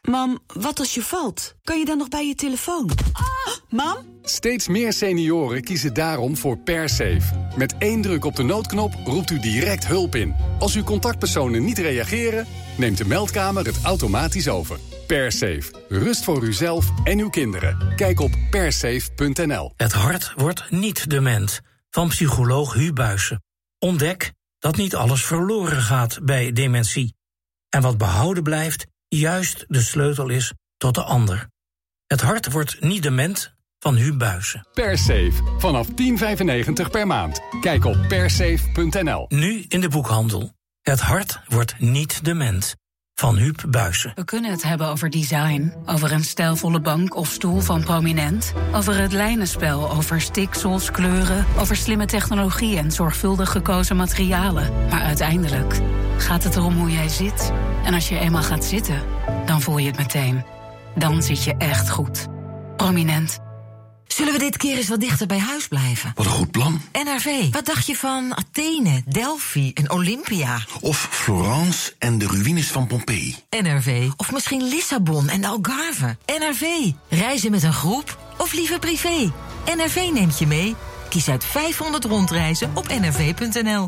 Mam, wat als je valt? Kan je dan nog bij je telefoon? Mam? Steeds meer senioren kiezen daarom voor PerSafe. Met 1 druk op de noodknop roept u direct hulp in. Als uw contactpersonen niet reageren, neemt de meldkamer het automatisch over. PerSafe. Rust voor uzelf en uw kinderen. Kijk op persafe.nl. Het hart wordt niet dement. Van psycholoog Huub Buijsen. Ontdek dat niet alles verloren gaat bij dementie. En wat behouden blijft, juist de sleutel is tot de ander. Het hart wordt niet dement, van Huub Buijsen. PerSafe. Vanaf €10,95 per maand. Kijk op persafe.nl. Nu in de boekhandel. Het hart wordt niet dement, van Huub Buijsen. We kunnen het hebben over design, over een stijlvolle bank of stoel van Prominent, over het lijnenspel, over stiksels, kleuren, over slimme technologie en zorgvuldig gekozen materialen. Maar uiteindelijk gaat het erom hoe jij zit. En als je eenmaal gaat zitten, dan voel je het meteen. Dan zit je echt goed. Prominent. Zullen we dit keer eens wat dichter bij huis blijven? Wat een goed plan. NRV, wat dacht je van Athene, Delphi en Olympia? Of Florence en de ruïnes van Pompeii. NRV, of misschien Lissabon en de Algarve. NRV, reizen met een groep of liever privé? NRV neemt je mee. Kies uit 500 rondreizen op nrv.nl.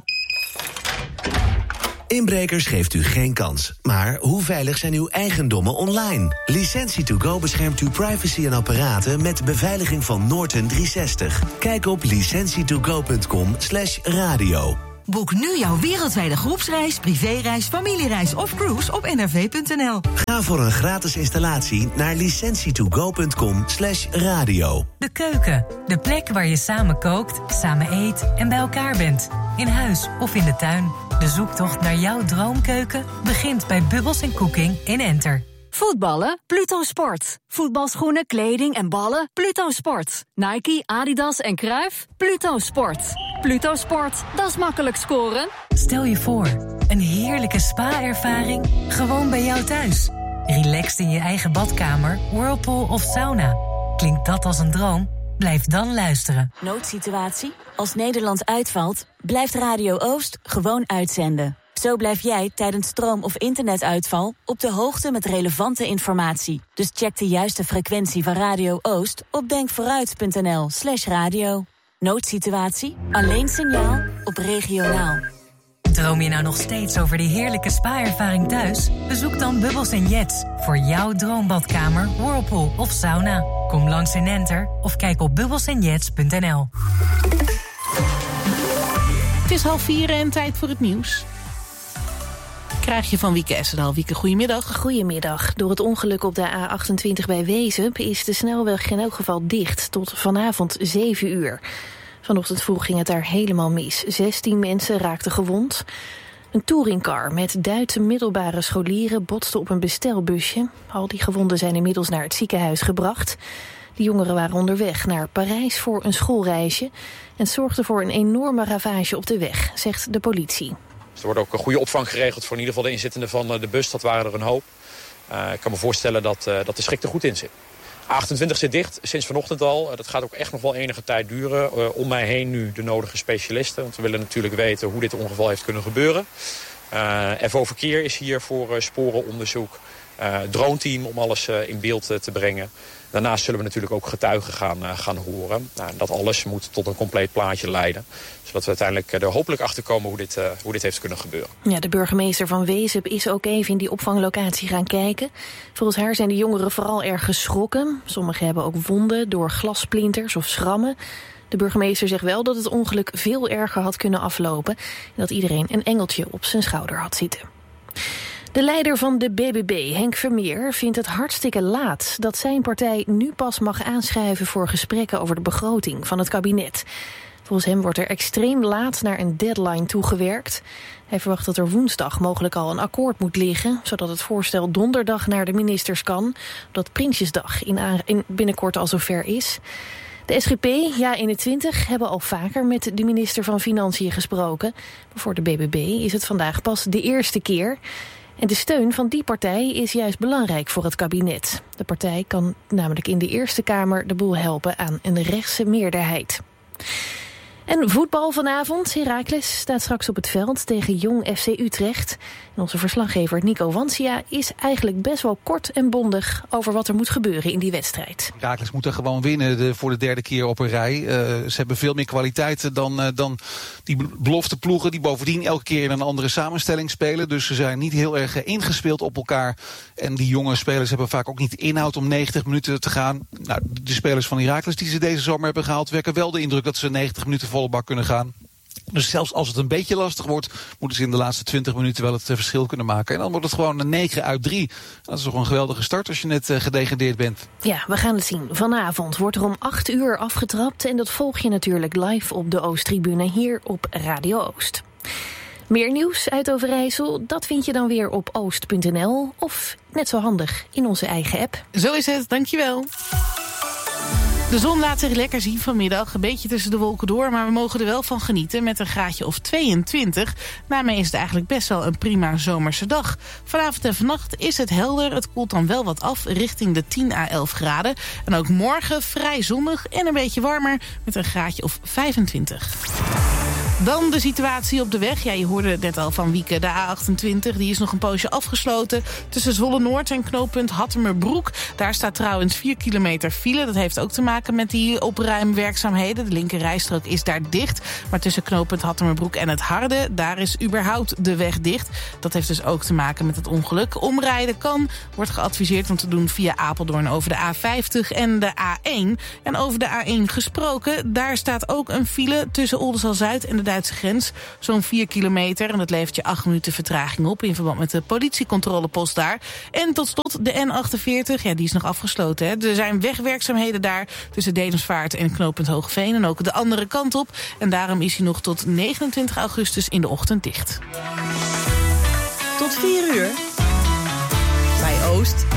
Inbrekers geeft u geen kans. Maar hoe veilig zijn uw eigendommen online? Licentie2Go beschermt uw privacy en apparaten met beveiliging van Norton 360. Kijk op licentietogo.com/radio. Boek nu jouw wereldwijde groepsreis, privéreis, familiereis of cruise op nrv.nl. Ga voor een gratis installatie naar licentietogo.com/radio. De keuken, de plek waar je samen kookt, samen eet en bij elkaar bent. In huis of in de tuin. De zoektocht naar jouw droomkeuken begint bij Bubbles & Cooking in Enter. Voetballen? Pluto Sport. Voetbalschoenen, kleding en ballen? Pluto Sport. Nike, Adidas en Cruijff? Pluto Sport. Pluto Sport, dat is makkelijk scoren. Stel je voor, een heerlijke spa-ervaring gewoon bij jou thuis. Relaxed in je eigen badkamer, whirlpool of sauna. Klinkt dat als een droom? Blijf dan luisteren. Noodsituatie? Als Nederland uitvalt, blijft Radio Oost gewoon uitzenden. Zo blijf jij tijdens stroom- of internetuitval op de hoogte met relevante informatie. Dus check de juiste frequentie van Radio Oost op denkvooruit.nl/radio. Noodsituatie? Alleen signaal op regionaal. Droom je nou nog steeds over die heerlijke spa-ervaring thuis? Bezoek dan Bubbles & Jets voor jouw droombadkamer, whirlpool of sauna. Kom langs in Enter of kijk op bubbelsandjets.nl. Het is 3:30 en tijd voor het nieuws. Krijg je van Wieke Essendaal. Wieke, goedemiddag. Goedemiddag. Door het ongeluk op de A28 bij Wezep is de snelweg in elk geval dicht tot vanavond 7 uur. Vanochtend vroeg ging het daar helemaal mis. 16 mensen raakten gewond. Een touringcar met Duitse middelbare scholieren botste op een bestelbusje. Al die gewonden zijn inmiddels naar het ziekenhuis gebracht. De jongeren waren onderweg naar Parijs voor een schoolreisje en zorgden voor een enorme ravage op de weg, zegt de politie. Er wordt ook een goede opvang geregeld voor in ieder geval de inzittenden van de bus. Dat waren er een hoop. Ik kan me voorstellen dat de schrik er goed in zit. A28 zit dicht, sinds vanochtend al. Dat gaat ook echt nog wel enige tijd duren. Om mij heen nu de nodige specialisten. Want we willen natuurlijk weten hoe dit ongeval heeft kunnen gebeuren. FO Verkeer is hier voor sporenonderzoek. Droneteam om alles in beeld te brengen. Daarnaast zullen we natuurlijk ook getuigen gaan horen. Dat alles moet tot een compleet plaatje leiden. Zodat we uiteindelijk er hopelijk achter komen hoe dit heeft kunnen gebeuren. Ja, de burgemeester van Wezep is ook even in die opvanglocatie gaan kijken. Volgens haar zijn de jongeren vooral erg geschrokken. Sommigen hebben ook wonden door glassplinters of schrammen. De burgemeester zegt wel dat het ongeluk veel erger had kunnen aflopen. En dat iedereen een engeltje op zijn schouder had zitten. De leider van de BBB, Henk Vermeer, vindt het hartstikke laat dat zijn partij nu pas mag aanschuiven voor gesprekken over de begroting van het kabinet. Volgens hem wordt er extreem laat naar een deadline toegewerkt. Hij verwacht dat er woensdag mogelijk al een akkoord moet liggen, zodat het voorstel donderdag naar de ministers kan, omdat Prinsjesdag binnenkort al zover is. De SGP, JA21, hebben al vaker met de minister van Financiën gesproken. Maar voor de BBB is het vandaag pas de eerste keer. En de steun van die partij is juist belangrijk voor het kabinet. De partij kan namelijk in de Eerste Kamer de boel helpen aan een rechtse meerderheid. En voetbal vanavond. Heracles staat straks op het veld tegen Jong FC Utrecht. En onze verslaggever Nico Wansia is eigenlijk best wel kort en bondig over wat er moet gebeuren in die wedstrijd. Heracles moet er gewoon winnen voor de derde keer op een rij. Ze hebben veel meer kwaliteit dan die belofte ploegen die bovendien elke keer in een andere samenstelling spelen. Dus ze zijn niet heel erg ingespeeld op elkaar. En die jonge spelers hebben vaak ook niet de inhoud om 90 minuten te gaan. Nou, de spelers van Heracles die ze deze zomer hebben gehaald wekken wel de indruk dat ze 90 minuten volle bak kunnen gaan. Dus zelfs als het een beetje lastig wordt, moeten ze in de laatste 20 minuten wel het verschil kunnen maken. En dan wordt het gewoon een 9 uit 3. Dat is toch een geweldige start als je net gedegradeerd bent. Ja, we gaan het zien. Vanavond wordt er om 8 uur afgetrapt. En dat volg je natuurlijk live op de Oosttribune hier op Radio Oost. Meer nieuws uit Overijssel, dat vind je dan weer op oost.nl. Of net zo handig in onze eigen app. Zo is het, dankjewel. De zon laat zich lekker zien vanmiddag. Een beetje tussen de wolken door, maar we mogen er wel van genieten met een graadje of 22. Daarmee is het eigenlijk best wel een prima zomerse dag. Vanavond en vannacht is het helder. Het koelt dan wel wat af richting de 10 à 11 graden. En ook morgen vrij zonnig en een beetje warmer met een graadje of 25. Dan de situatie op de weg. Ja, je hoorde het net al van Wieke. De A28 die is nog een poosje afgesloten tussen Zwolle-Noord en knooppunt Hattemerbroek. Daar staat trouwens 4 kilometer file. Dat heeft ook te maken met die opruimwerkzaamheden. De linkerrijstrook is daar dicht. Maar tussen knooppunt Hattemerbroek en het Harde, daar is überhaupt de weg dicht. Dat heeft dus ook te maken met het ongeluk. Omrijden kan, wordt geadviseerd om te doen via Apeldoorn over de A50 en de A1. En over de A1 gesproken, daar staat ook een file tussen Oldenzaal-Zuid en de Duitse grens. Zo'n 4 kilometer en dat levert je 8 minuten vertraging op in verband met de politiecontrolepost daar. En tot slot de N48, ja, die is nog afgesloten. Hè. Er zijn wegwerkzaamheden daar tussen Dedemsvaart en knooppunt Hoogveen en ook de andere kant op. En daarom is hij nog tot 29 augustus in de ochtend dicht. Tot 4 uur bij Oost